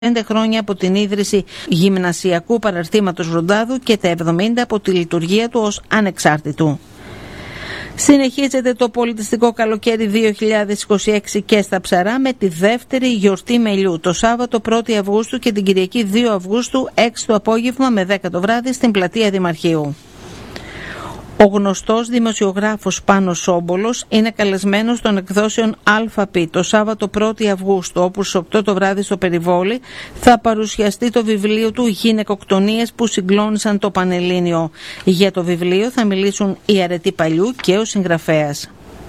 5 χρόνια από την ίδρυση γυμνασιακού παραρτήματος Ροντάδου και τα 70 από τη λειτουργία του ως ανεξάρτητου. Συνεχίζεται το πολιτιστικό καλοκαίρι 2026 και στα Ψαρά με τη δεύτερη γιορτή μελιού το Σάββατο 1η Αυγούστου και την Κυριακή 2 Αυγούστου 6 το απόγευμα με 10 το βράδυ στην πλατεία Δημαρχείου. Ο γνωστός δημοσιογράφος Πάνος Σόμπολος είναι καλεσμένος των εκδόσεων ΑΠ το Σάββατο 1η Αυγούστου, όπου στις 8 το βράδυ στο Περιβόλι θα παρουσιαστεί το βιβλίο του «Γυναικοκτονίες που συγκλώνησαν το Πανελλήνιο». Για το βιβλίο θα μιλήσουν η Αρετή Παλιού και ο συγγραφέας.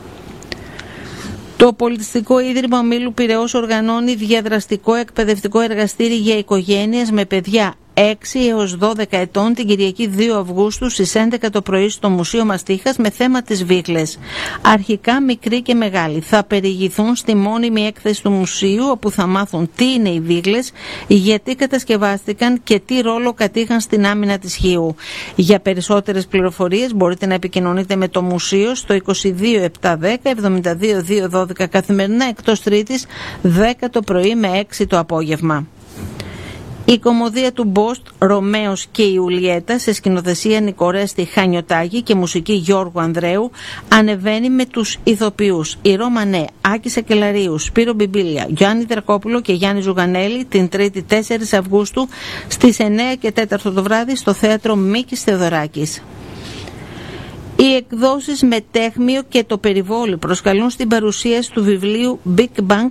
Το Πολιτιστικό Ίδρυμα Ομίλου Πειραιώς οργανώνει διαδραστικό εκπαιδευτικό εργαστήρι για οικογένειες με παιδιά 6 έως 12 ετών την Κυριακή 2 Αυγούστου στις 11 το πρωί στο Μουσείο Μαστίχας με θέμα τις βίχλες. Αρχικά μικροί και μεγάλοι θα περιηγηθούν στη μόνιμη έκθεση του μουσείου, όπου θα μάθουν τι είναι οι βίχλες, γιατί κατασκευάστηκαν και τι ρόλο κατήχαν στην άμυνα της Χίου. Για περισσότερες πληροφορίες μπορείτε να επικοινωνείτε με το μουσείο στο 22 710 72 212 καθημερινά εκτός Τρίτης 10 το πρωί με 6 το απόγευμα. Η κωμωδία του Μπόστ, Ρωμαίος και Ιουλιέτα, σε σκηνοθεσία Νικορέστη Χανιωτάκη και μουσική Γιώργου Ανδρέου, ανεβαίνει με τους ηθοποιούς Ρώμα Νέ, Άκη Σακελαρίου, Σπύρο Μπιμπίλια, Γιάννη Τερκόπουλο και Γιάννη Ζουγανέλη την 3η 4 Αυγούστου στις 9 και 4 το βράδυ στο θέατρο Μίκης Θεοδωράκης. Οι εκδόσεις Μετέχμιο και το Περιβόλι προσκαλούν στην παρουσίαση του βιβλίου Big Bang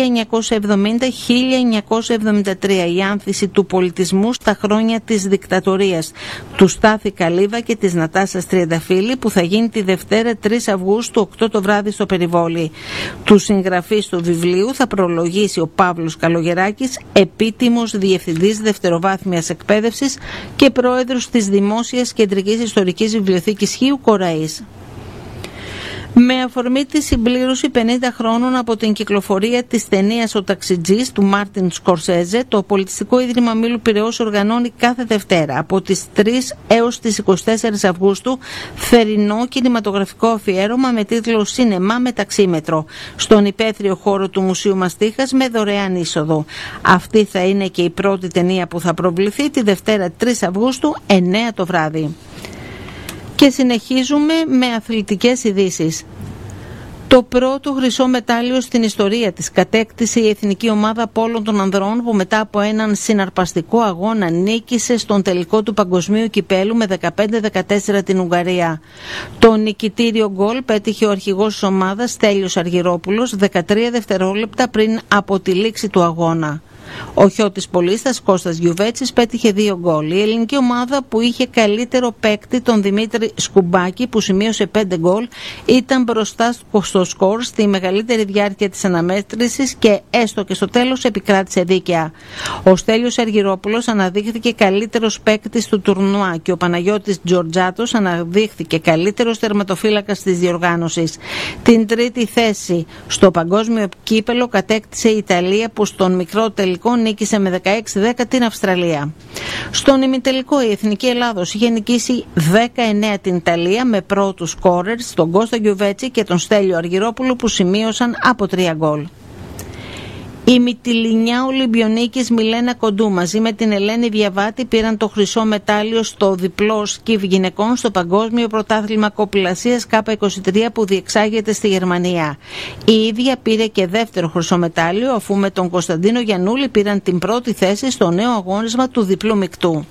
1970-1973, η άνθηση του πολιτισμού στα χρόνια της δικτατορίας, του Στάθη Καλύβα και της Νατάσας Τριανταφύλλη, που θα γίνει τη Δευτέρα 3 Αυγούστου 8 το βράδυ στο Περιβόλι. Τους συγγραφείς του βιβλίου θα προλογίσει ο Παύλος Καλογεράκης, επίτιμος διευθυντής δευτεροβάθμιας εκπαίδευσης και πρόεδρος της Δημόσιας Κεντρικής Ιστορικής Βιβλιοθήκης Χίου Κοραής. Με αφορμή τη συμπλήρωση 50 χρόνων από την κυκλοφορία της ταινίας «Ο Ταξιτζής» του Μάρτιν Σκορσέζε, το Πολιτιστικό Ίδρυμα Ομίλου Πειραιώς οργανώνει κάθε Δευτέρα από τις 3 έως τις 24 Αυγούστου θερινό κινηματογραφικό αφιέρωμα με τίτλο «Σινεμά με ταξίμετρο» στον υπαίθριο χώρο του Μουσείου Μαστίχας με δωρεάν είσοδο. Αυτή θα είναι και η πρώτη ταινία που θα προβληθεί τη Δευτέρα 3 Αυγούστου 9 το βράδυ. Και συνεχίζουμε με αθλητικές ειδήσεις. Το πρώτο χρυσό μετάλλιο στην ιστορία της κατέκτησε η εθνική ομάδα πόλων των ανδρών, που μετά από έναν συναρπαστικό αγώνα νίκησε στον τελικό του παγκοσμίου κυπέλου με 15-14 την Ουγγαρία. Το νικητήριο γκολ πέτυχε ο αρχηγός της ομάδας Στέλιος Αργυρόπουλος 13 δευτερόλεπτα πριν από τη λήξη του αγώνα. Ο χιώτης πολίστας Κώστας Γιουβέτσης πέτυχε 2 γκολ. Η ελληνική ομάδα, που είχε καλύτερο παίκτη τον Δημήτρη Σκουμπάκη που σημείωσε 5 γκολ, ήταν μπροστά στο σκορ στη μεγαλύτερη διάρκεια της αναμέτρησης και έστω και στο τέλος επικράτησε δίκαια. Ο Στέλιος Αργυρόπουλος αναδείχθηκε καλύτερος παίκτης του τουρνουά και ο Παναγιώτης Τζορτζάτος αναδείχθηκε καλύτερος τερματοφύλακας της διοργάνωσης. Την τρίτη θέση στο παγκόσμιο κύπελο κατέκτησε η Ιταλία, που στον μικρό τελικό νίκησε με 16-10 την Αυστραλία. Στον ημιτελικό η Εθνική Ελλάδος είχε νικήσει 19 την Ιταλία με πρώτους σκόρερς τον Κώστα Γιουβέτσι και τον Στέλιο Αργυρόπουλο, που σημείωσαν από 3 γκολ. Η Μυτιληνιά Ολυμπιονίκης Μιλένα Κοντού μαζί με την Ελένη Διαβάτη πήραν το χρυσό μετάλλιο στο διπλό σκιφ γυναικών στο Παγκόσμιο Πρωτάθλημα Κοπηλασίας K23 που διεξάγεται στη Γερμανία. Η ίδια πήρε και δεύτερο χρυσό μετάλλιο, αφού με τον Κωνσταντίνο Γιαννούλη πήραν την πρώτη θέση στο νέο αγώνισμα του διπλού μεικτού.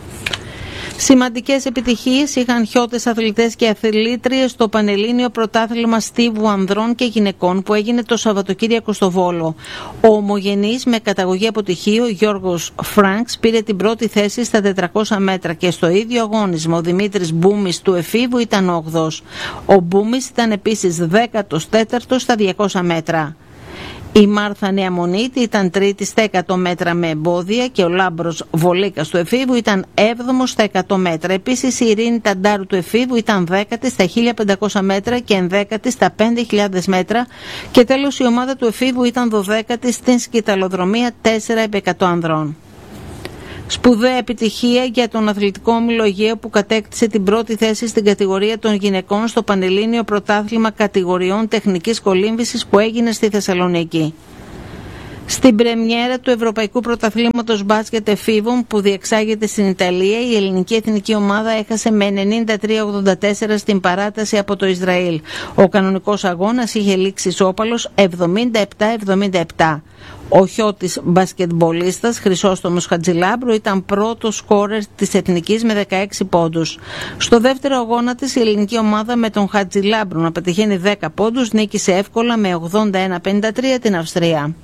Σημαντικές επιτυχίες είχαν χιώτες αθλητές και αθλήτριες στο Πανελλήνιο Πρωτάθλημα Στίβου Ανδρών και Γυναικών που έγινε το Σαββατοκύριακο στο Βόλο. Ο ομογενής με καταγωγή από τη Χίο, Γιώργος Φρανκς, πήρε την πρώτη θέση στα 400 μέτρα και στο ίδιο αγώνισμα ο Δημήτρης Μπούμης του εφήβου ήταν 8ος. Ο Μπούμης ήταν επίσης 14ος στα 200 μέτρα. Η Μάρθα Νεαμονίτη ήταν τρίτη στα 100 μέτρα με εμπόδια και ο Λάμπρος Βολίκας του εφήβου ήταν 7ος στα 100 μέτρα. Επίσης η Ειρήνη Ταντάρου του εφήβου ήταν 10η στα 1500 μέτρα και 11η στα 5.000 μέτρα και τέλος η ομάδα του εφήβου ήταν 12η στην σκηταλοδρομία 4x100 ανδρών. Σπουδαία επιτυχία για τον αθλητικό όμιλο Αιγαίου που κατέκτησε την πρώτη θέση στην κατηγορία των γυναικών στο Πανελλήνιο Πρωτάθλημα Κατηγοριών Τεχνικής Κολύμβησης που έγινε στη Θεσσαλονίκη. Στην πρεμιέρα του Ευρωπαϊκού Πρωταθλήματος Μπάσκετ Εφήβων που διεξάγεται στην Ιταλία, η ελληνική εθνική ομάδα έχασε με 93-84 στην παράταση από το Ισραήλ. Ο κανονικός αγώνας είχε λήξει ισόπαλος 77-77. Ο Χιώτης μπασκετμπολίστας Χρυσόστομος Χατζηλάμπρου ήταν πρώτος σκόρερ της εθνικής με 16 πόντους. Στο δεύτερο αγώνα της, η ελληνική ομάδα με τον Χατζηλάμπρου να πετυχαίνει 10 πόντους νίκησε εύκολα με 81-53 την Αυστρία.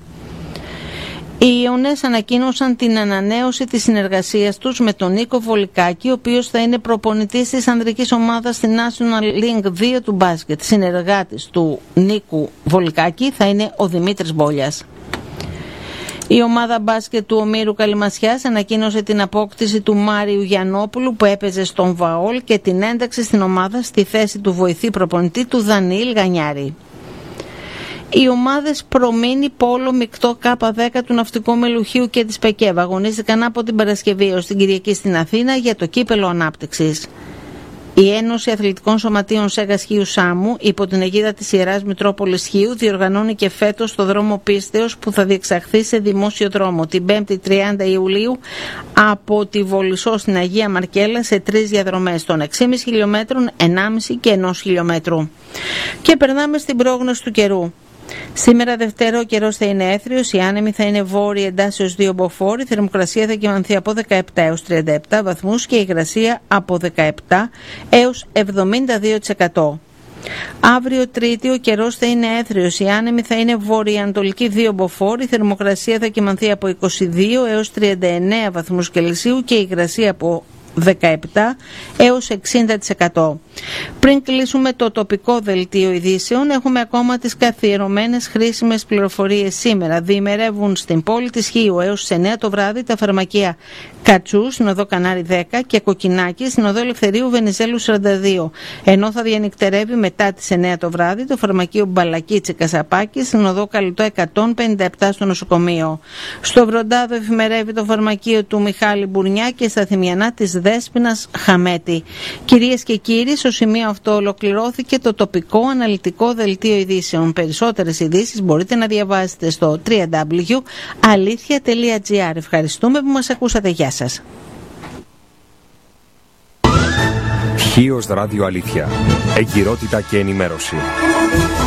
Οι Ιωνές ανακοίνωσαν την ανανέωση της συνεργασίας τους με τον Νίκο Βολικάκη, ο οποίος θα είναι προπονητής της ανδρικής ομάδας στη National League 2 του μπάσκετ. Συνεργάτης του Νίκου Βολικάκη θα είναι ο Δημήτρης Μπόλιας. Η ομάδα μπάσκετ του Ομήρου Καλυμασιάς ανακοίνωσε την απόκτηση του Μάριου Γιαννόπουλου που έπαιζε στον Βαόλ και την ένταξη στην ομάδα στη θέση του βοηθή προπονητή του Δανιήλ Γανιάρη. Οι ομάδες Προμήνη, Πόλο, Μεικτό, K10 του Ναυτικού Μελουχίου και της ΠΕΚΕΒ αγωνίστηκαν από την Παρασκευή ως την Κυριακή στην Αθήνα για το κύπελο ανάπτυξης. Η Ένωση Αθλητικών Σωματείων Σέγας Χίου Σάμου, υπό την αιγίδα της Ιεράς Μητρόπολης Χίου, διοργανώνει και φέτος το δρόμο πίστεως που θα διεξαχθεί σε δημόσιο δρόμο την 5η 30 Ιουλίου από τη Βολισσό στην Αγία Μαρκέλα σε 3 διαδρομές των 6,5 χιλιόμετρων, 1,5 και 1 χιλιόμετρου. Και περνάμε στην πρόγνωση του καιρού. Σήμερα Δευτέρα ο καιρός θα είναι έθριος, η άνεμη θα είναι βόρεια εντάσσεως 2 μποφόρ, η θερμοκρασία θα κυμανθεί από 17 έως 37 βαθμούς και η υγρασία από 17 έως 72%. Αύριο Τρίτη ο καιρός θα είναι έθριος, η άνεμη θα είναι βόρεια-ανατολική 2 μποφόρ, η θερμοκρασία θα κυμανθεί από 22 έως 39 βαθμούς Κελσίου και η υγρασία από 17 έως 60%. Πριν κλείσουμε το τοπικό δελτίο ειδήσεων, έχουμε ακόμα τις καθιερωμένες χρήσιμες πληροφορίες σήμερα. Διημερεύουν στην πόλη της Χίου έως τις 9 το βράδυ τα φαρμακεία Κατσού στην οδό Κανάρι 10 και Κοκκινάκη στην οδό Ελευθερίου Βενιζέλου 42. Ενώ θα διανυκτερεύει μετά τις 9 το βράδυ το φαρμακείο Μπαλακίτσι Κασαπάκη στην οδό Καλυτό 157 στο νοσοκομείο. Στο Βροντάδο εφημερεύει το φαρμακείο του Μιχάλη Μπουρνιά και στα Θυμιανά της Δέσποινας Χαμέτη. Κυρίες και κύριοι, στο σημείο αυτό ολοκληρώθηκε το τοπικό αναλυτικό δελτίο ειδήσεων. Περισσότερες ειδήσεις μπορείτε να διαβάσετε στο www.alithia.gr. Ευχαριστούμε που μας ακούσατε. Γεια σας. Χίος Ράδιο Αλήθεια. Εγκυρότητα και ενημέρωση.